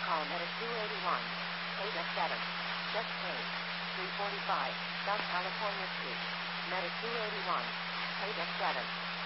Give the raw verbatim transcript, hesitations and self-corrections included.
call Meta two eighty-one. Ada seven. Just paid. three forty-five. South California Street. Meta two eighty-one. Ada seven.